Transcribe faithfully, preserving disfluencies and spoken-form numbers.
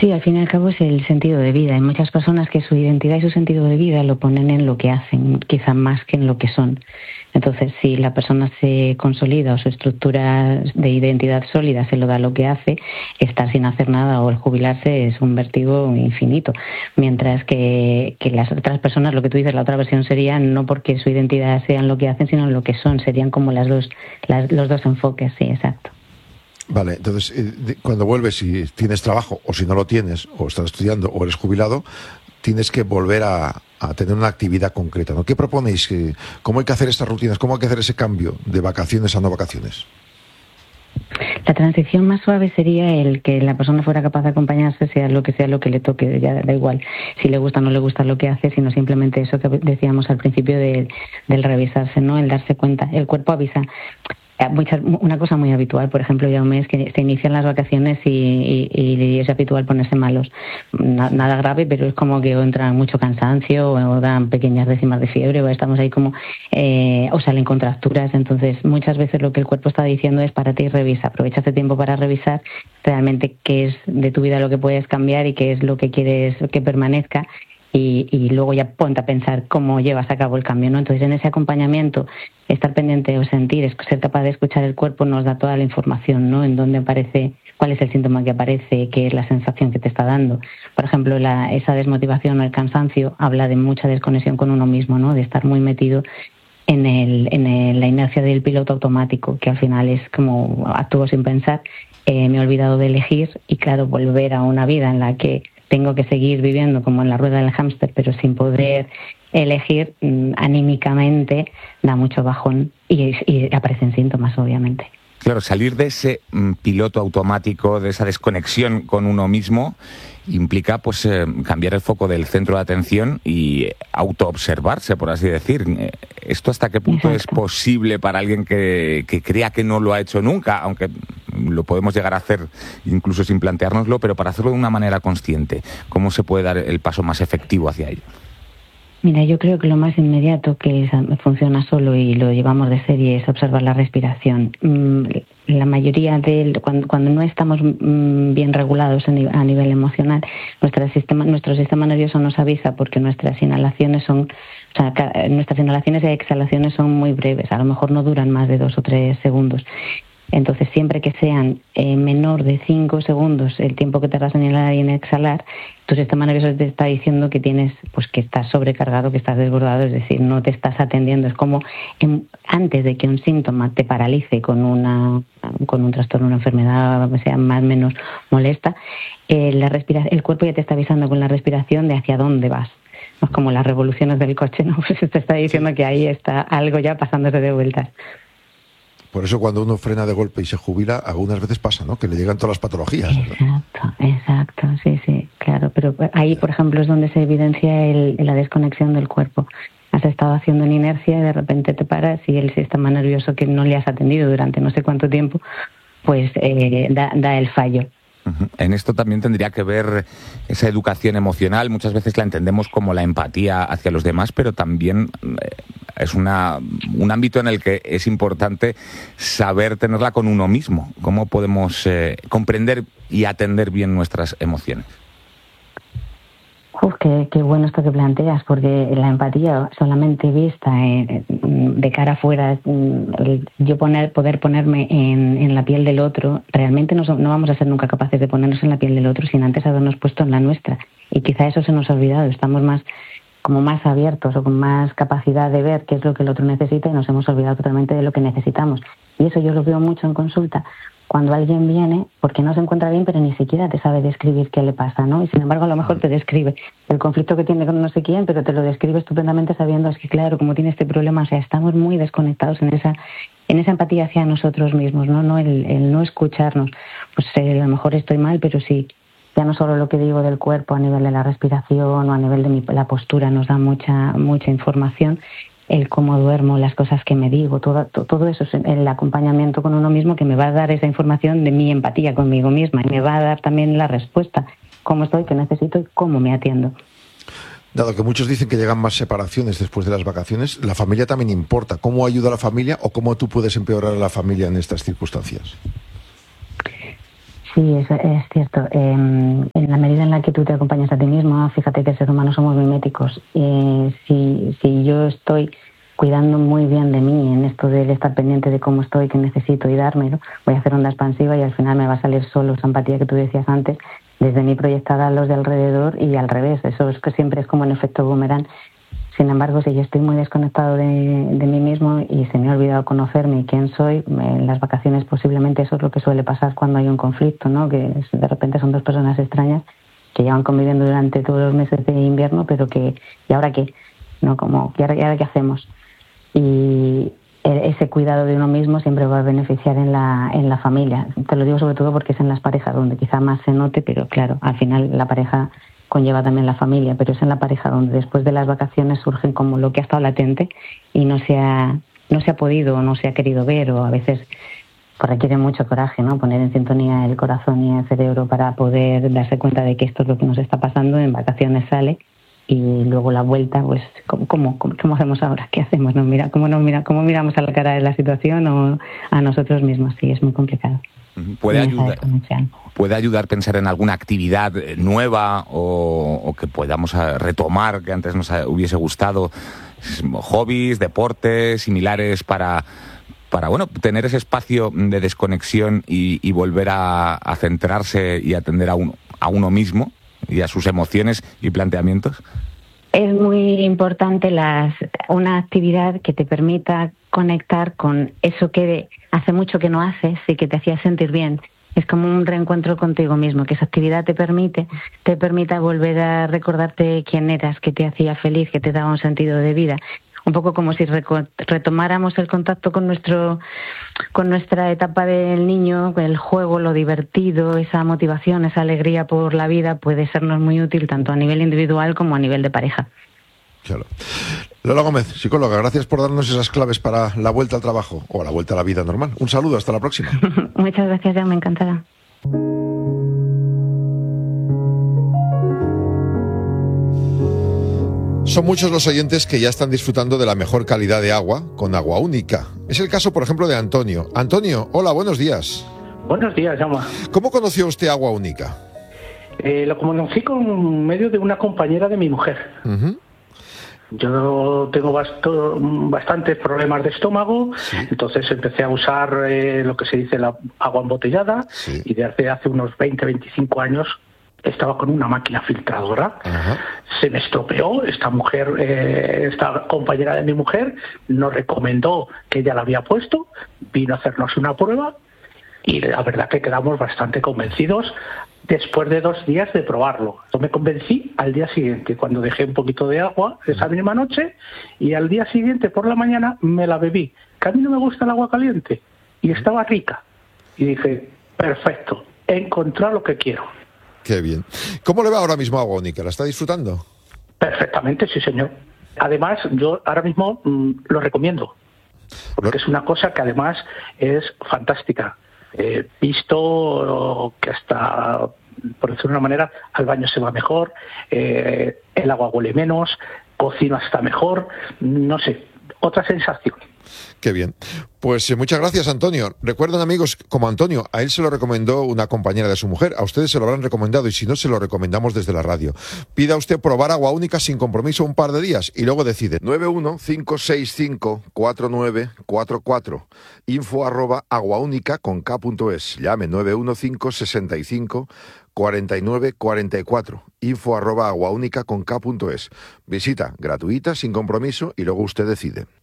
Sí, al fin y al cabo es el sentido de vida. Hay muchas personas que su identidad y su sentido de vida lo ponen en lo que hacen, quizá más que en lo que son. Entonces, si la persona se consolida o su estructura de identidad sólida se lo da a lo que hace, estar sin hacer nada o el jubilarse es un vértigo infinito. Mientras que, que las otras personas, lo que tú dices, la otra versión sería no porque su identidad sea en lo que hacen, sino en lo que son. Serían como las dos, las, los dos enfoques, sí, exacto. Vale, entonces, eh, cuando vuelves, si tienes trabajo, o si no lo tienes, o estás estudiando, o eres jubilado, tienes que volver a, a tener una actividad concreta, ¿no? ¿Qué proponéis? ¿Cómo hay que hacer estas rutinas? ¿Cómo hay que hacer ese cambio de vacaciones a no vacaciones? La transición más suave sería el que la persona fuera capaz de acompañarse, sea lo que sea lo que le toque, ya da igual si le gusta o no le gusta lo que hace, sino simplemente eso que decíamos al principio de, del revisarse, ¿no? El darse cuenta. El cuerpo avisa. Muchas, una cosa muy habitual, por ejemplo, ya un mes que se inician las vacaciones y, y, y es habitual ponerse malos. Na, nada grave, pero es como que entra mucho cansancio o dan pequeñas décimas de fiebre o estamos ahí como, eh, o salen contracturas. Entonces, muchas veces lo que el cuerpo está diciendo es párate y revisa. Aprovecha este tiempo para revisar realmente qué es de tu vida lo que puedes cambiar y qué es lo que quieres que permanezca. Y, y luego ya ponte a pensar cómo llevas a cabo el cambio, ¿no? Entonces, en ese acompañamiento, estar pendiente o sentir, ser capaz de escuchar el cuerpo nos da toda la información, ¿no? En dónde aparece, cuál es el síntoma que aparece, qué es la sensación que te está dando. Por ejemplo, la, esa desmotivación o el cansancio habla de mucha desconexión con uno mismo, ¿no? De estar muy metido en, el, en el, la inercia del piloto automático, que al final es como actúo sin pensar, eh, me he olvidado de elegir y, claro, volver a una vida en la que tengo que seguir viviendo como en la rueda del hámster, pero sin poder elegir, mmm, anímicamente da mucho bajón y, y aparecen síntomas, obviamente. Claro, salir de ese mm, piloto automático, de esa desconexión con uno mismo, implica pues eh, cambiar el foco del centro de atención y autoobservarse, por así decir. ¿Esto hasta qué punto Exacto. es posible para alguien que, que crea que no lo ha hecho nunca, aunque lo podemos llegar a hacer incluso sin planteárnoslo, pero para hacerlo de una manera consciente? ¿Cómo se puede dar el paso más efectivo hacia ello? Mira, yo creo que lo más inmediato que funciona solo y lo llevamos de serie es observar la respiración. La mayoría de cuando, cuando no estamos bien regulados a nivel emocional, nuestro sistema, nuestro sistema nervioso nos avisa porque nuestras inhalaciones son, o sea, nuestras inhalaciones y exhalaciones son muy breves, a lo mejor no duran más de dos o tres segundos. Entonces, siempre que sean eh, menor de cinco segundos el tiempo que tardas en inhalar y en exhalar, tu sistema nervioso te está diciendo que tienes, pues que estás sobrecargado, que estás desbordado, es decir, no te estás atendiendo. Es como en, antes de que un síntoma te paralice con una con un trastorno, una enfermedad, o sea, más o menos molesta, eh, la respira- el cuerpo ya te está avisando con la respiración de hacia dónde vas. No es como las revoluciones del coche, ¿no? Pues te está diciendo que ahí está algo ya pasándose de vueltas. Por eso cuando uno frena de golpe y se jubila, algunas veces pasa, ¿no? Que le llegan todas las patologías. Exacto, exacto, sí, sí, claro. Pero ahí, por ejemplo, es donde se evidencia el, la desconexión del cuerpo. Has estado haciendo en inercia y de repente te paras y el sistema nervioso que no le has atendido durante no sé cuánto tiempo, pues eh, da, da el fallo. Uh-huh. En esto también tendría que ver esa educación emocional. Muchas veces la entendemos como la empatía hacia los demás, pero también eh, es una, un ámbito en el que es importante saber tenerla con uno mismo. ¿Cómo podemos eh, comprender y atender bien nuestras emociones? Uf, qué, qué bueno esto que planteas, porque la empatía solamente vista eh, de cara afuera, el yo poner, poder ponerme en, en la piel del otro, realmente no, no vamos a ser nunca capaces de ponernos en la piel del otro sin antes habernos puesto en la nuestra. Y quizá eso se nos ha olvidado, estamos más como más abiertos o con más capacidad de ver qué es lo que el otro necesita y nos hemos olvidado totalmente de lo que necesitamos. Y eso yo lo veo mucho en consulta. Cuando alguien viene, porque no se encuentra bien, pero ni siquiera te sabe describir qué le pasa, ¿no? Y sin embargo, a lo mejor te describe el conflicto que tiene con no sé quién, pero te lo describe estupendamente sabiendo, es que claro, como tiene este problema, o sea, estamos muy desconectados en esa en esa empatía hacia nosotros mismos, ¿no? no el, el no escucharnos. Pues eh, a lo mejor estoy mal, pero sí, ya no solo lo que digo del cuerpo a nivel de la respiración o a nivel de mi, la postura nos da mucha mucha información, el cómo duermo, las cosas que me digo, todo, todo eso es el acompañamiento con uno mismo que me va a dar esa información de mi empatía conmigo misma y me va a dar también la respuesta, cómo estoy, qué necesito y cómo me atiendo. Dado que muchos dicen que llegan más separaciones después de las vacaciones, la familia también importa. ¿Cómo ayuda a la familia o cómo tú puedes empeorar a la familia en estas circunstancias? Sí, es, es cierto. Eh, en la medida que tú te acompañas a ti mismo. Fíjate que el ser humano somos miméticos. Eh, si, si yo estoy cuidando muy bien de mí en esto de estar pendiente de cómo estoy, qué necesito y dármelo, voy a hacer onda expansiva y al final me va a salir solo esa empatía que tú decías antes, desde mí proyectada a los de alrededor y al revés. Eso es que siempre es como un efecto boomerang. Sin embargo, si yo estoy muy desconectado de, de mí mismo y se me ha olvidado conocerme y quién soy, en las vacaciones posiblemente eso es lo que suele pasar cuando hay un conflicto, ¿no? Que de repente son dos personas extrañas que llevan conviviendo durante todos los meses de invierno, pero que, ¿y ahora qué? ¿No? Como, ¿y ahora, y ahora qué hacemos? Y ese cuidado de uno mismo siempre va a beneficiar en la, en la familia. Te lo digo sobre todo porque es en las parejas donde quizá más se note, pero claro, al final la pareja conlleva también la familia, pero es en la pareja donde después de las vacaciones surgen como lo que ha estado latente y no se ha, no se ha podido o no se ha querido ver, o a veces pues requiere mucho coraje, ¿no? Poner en sintonía el corazón y el cerebro para poder darse cuenta de que esto es lo que nos está pasando. En vacaciones sale y luego la vuelta, pues ¿cómo, cómo, cómo hacemos ahora? ¿Qué hacemos? ¿No? Mira, ¿cómo, no, mira, ¿Cómo miramos a la cara de la situación o a nosotros mismos? Sí, es muy complicado. Puede ayudar, puede ayudar a pensar en alguna actividad nueva o, o que podamos retomar, que antes nos hubiese gustado, hobbies, deportes similares para, para bueno, tener ese espacio de desconexión y, y volver a, a centrarse y atender a uno, a uno mismo y a sus emociones y planteamientos. Es muy importante las, una actividad que te permita conectar con eso que hace mucho que no haces y que te hacía sentir bien. Es como un reencuentro contigo mismo, que esa actividad te permite, te permita volver a recordarte quién eras, que te hacía feliz, que te daba un sentido de vida. Un poco como si retomáramos el contacto con nuestro, con nuestra etapa del niño, el juego, lo divertido, esa motivación, esa alegría por la vida puede sernos muy útil tanto a nivel individual como a nivel de pareja. Claro. Lola Gómez, psicóloga, gracias por darnos esas claves para la vuelta al trabajo o a la vuelta a la vida normal. Un saludo, hasta la próxima. Muchas gracias, ya me encantará. Son muchos los oyentes que ya están disfrutando de la mejor calidad de agua con Agua Única. Es el caso, por ejemplo, de Antonio. Antonio, hola, buenos días. Buenos días, Jaume. ¿Cómo conoció usted Agua Única? Eh, lo conocí con medio de una compañera de mi mujer. Uh-huh. Yo tengo basto, bastantes problemas de estómago, sí. Entonces empecé a usar eh, lo que se dice la agua embotellada, sí. Y desde hace unos veinte, veinticinco años estaba con una máquina filtradora. Ajá. Se me estropeó. Esta mujer, eh, esta compañera de mi mujer, nos recomendó que ella la había puesto, vino a hacernos una prueba y la verdad que quedamos bastante convencidos después de dos días de probarlo. Yo me convencí al día siguiente, cuando dejé un poquito de agua esa misma noche, y al día siguiente por la mañana me la bebí. Que a mí no me gusta el agua caliente y estaba rica. Y dije, perfecto, he encontrado lo que quiero. Qué bien. ¿Cómo le va ahora mismo a Agua Única? ¿La está disfrutando? Perfectamente, sí, señor. Además, yo ahora mismo mmm, lo recomiendo, porque es una cosa que además es fantástica. Eh, visto que hasta, por decirlo de una manera, al baño se va mejor, eh, el agua huele menos, cocino hasta mejor, no sé, otra sensación. Qué bien. Pues eh, muchas gracias, Antonio. Recuerden, amigos, como Antonio, a él se lo recomendó una compañera de su mujer, a ustedes se lo habrán recomendado y si no, se lo recomendamos desde la radio. Pida usted probar Agua Única sin compromiso un par de días y luego decide. nueve uno cinco seis cinco cuatro nueve cuatro cuatro, info arroba aguaúnica con k punto es. Llame nueve uno cinco seis cinco cuarenta y nueve cuarenta y cuatro, info arroba aguaúnica con k punto es. Visita gratuita, sin compromiso y luego usted decide.